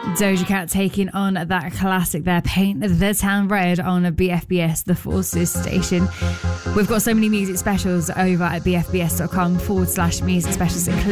Doja Cat taking on that classic there, Paint the Town Red, on a BFBS, the Forces station. We've got so many music specials over at bfbs.com/music specials,